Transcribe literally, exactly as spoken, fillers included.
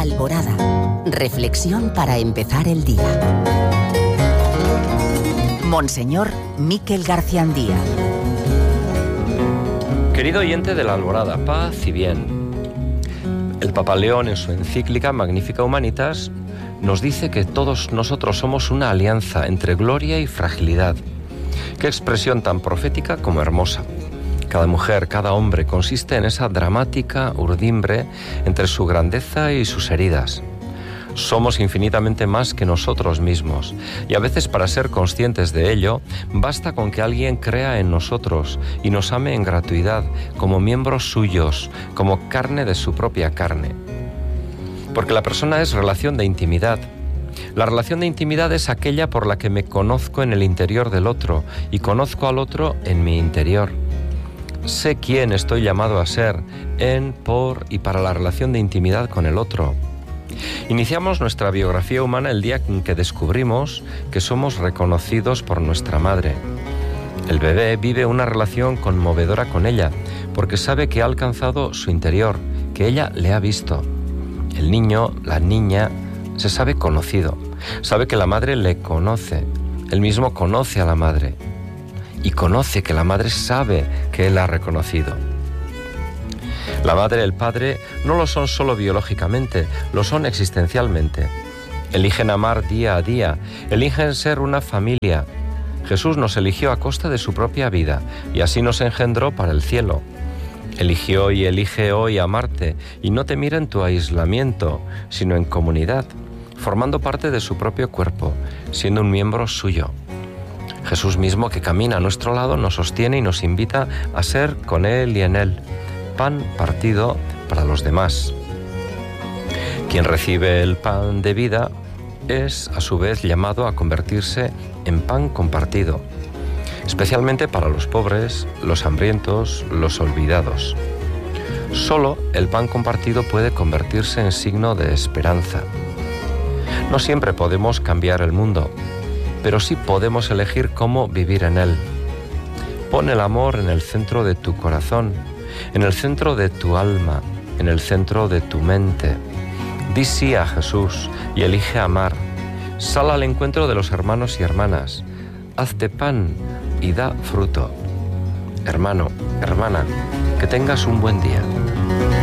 Alborada. Reflexión para empezar el día. Monseñor Miquel Garciandía. Querido oyente de la Alborada, paz y bien. El Papa León, en su encíclica Magnificat Humanitas, nos dice que todos nosotros somos una alianza entre gloria y fragilidad. Qué expresión tan profética como hermosa. Cada mujer, cada hombre consiste en esa dramática urdimbre entre su grandeza y sus heridas. Somos infinitamente más que nosotros mismos, y a veces, para ser conscientes de ello, basta con que alguien crea en nosotros y nos ame en gratuidad, como miembros suyos, como carne de su propia carne. Porque la persona es relación de intimidad. La relación de intimidad es aquella por la que me conozco en el interior del otro y conozco al otro en mi interior. Sé quién estoy llamado a ser en, por y para la relación de intimidad con el otro. Iniciamos nuestra biografía humana el día en que descubrimos que somos reconocidos por nuestra madre. El bebé vive una relación conmovedora con ella, porque sabe que ha alcanzado su interior, que ella le ha visto. El niño, la niña, se sabe conocido, sabe que la madre le conoce, él mismo conoce a la madre, y conoce que la madre sabe que él la ha reconocido. La madre y el padre no lo son solo biológicamente, lo son existencialmente. Eligen amar día a día, eligen ser una familia. Jesús nos eligió a costa de su propia vida y así nos engendró para el cielo. Eligió y elige hoy amarte y no te mira en tu aislamiento, sino en comunidad, formando parte de su propio cuerpo, siendo un miembro suyo. Jesús mismo, que camina a nuestro lado, nos sostiene y nos invita a ser con Él y en Él, pan partido para los demás. Quien recibe el pan de vida es, a su vez, llamado a convertirse en pan compartido, especialmente para los pobres, los hambrientos, los olvidados. Solo el pan compartido puede convertirse en signo de esperanza. No siempre podemos cambiar el mundo, pero sí podemos elegir cómo vivir en él. Pon el amor en el centro de tu corazón, en el centro de tu alma, en el centro de tu mente. Di sí a Jesús y elige amar. Sal al encuentro de los hermanos y hermanas. Hazte pan y da fruto. Hermano, hermana, que tengas un buen día.